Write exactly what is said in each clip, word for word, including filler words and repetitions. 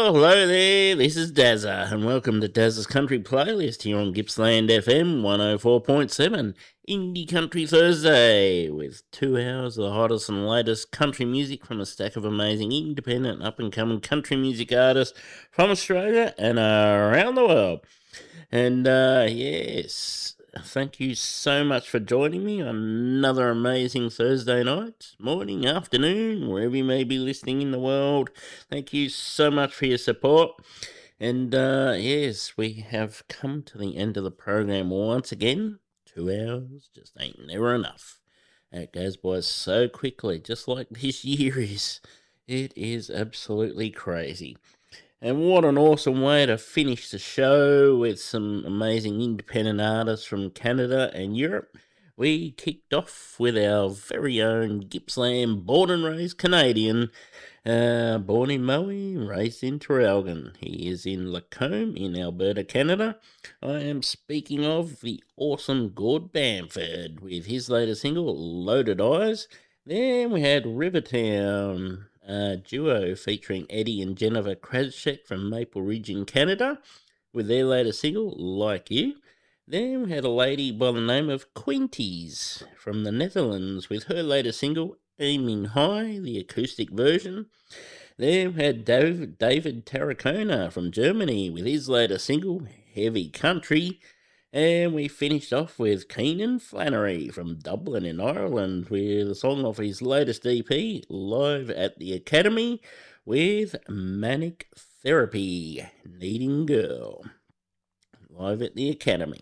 Well, hello there, this is Dazza, and welcome to Dazza's Country Playlist here on Gippsland F M one oh four point seven, Indie Country Thursday, with two hours of the hottest and latest country music from a stack of amazing independent up-and-coming country music artists from Australia and around the world. And, uh, yes, thank you so much for joining me on another amazing Thursday night, morning, afternoon, wherever you may be listening in the world. Thank you so much for your support. And uh, yes, we have come to the end of the program once again. Two hours just ain't never enough. It goes by so quickly, just like this year is. It is absolutely crazy. And what an awesome way to finish the show with some amazing independent artists from Canada and Europe. We kicked off with our very own Gippsland born and raised Canadian, uh, born in Maui, raised in Traralgon. He is in Lacombe in Alberta, Canada. I am speaking of the awesome Gord Bamford with his latest single, Loaded Eyes. Then we had Rivertown, a duo featuring Eddie and Jennifer Krajcek from Maple Ridge in Canada with their latest single, Like You. Then we had a lady by the name of Quinties from the Netherlands with her latest single, Aiming High, the acoustic version. Then we had David, David Tarracona from Germany with his latest single, Heavy Country. And we finished off with Keenan Flannery from Dublin in Ireland with a song off his latest E P, Live at the Academy, with Manic Therapy, Needing Girl. Live at the Academy.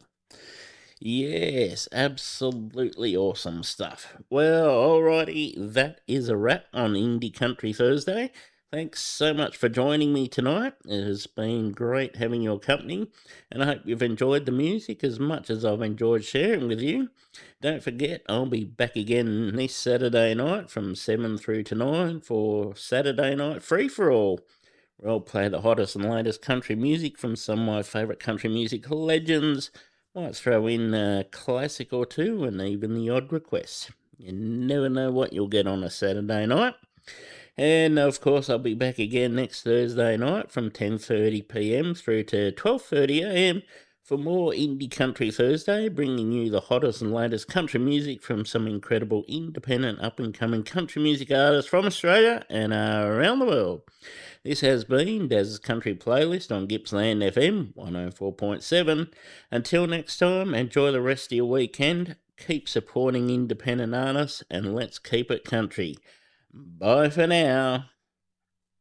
Yes, absolutely awesome stuff. Well, alrighty, that is a wrap on Indie Country Thursday. Thanks so much for joining me tonight. It has been great having your company, and I hope you've enjoyed the music as much as I've enjoyed sharing with you. Don't forget, I'll be back again this Saturday night from seven through to nine for Saturday Night Free For All, where I'll play the hottest and latest country music from some of my favourite country music legends. Might throw in a classic or two and even the odd request. You never know what you'll get on a Saturday night. And of course, I'll be back again next Thursday night from ten thirty p m through to twelve thirty a m for more Indie Country Thursday, bringing you the hottest and latest country music from some incredible independent up-and-coming country music artists from Australia and around the world. This has been Daz's Country Playlist on Gippsland F M one oh four point seven. Until next time, enjoy the rest of your weekend, keep supporting independent artists, and let's keep it country. Bye for now.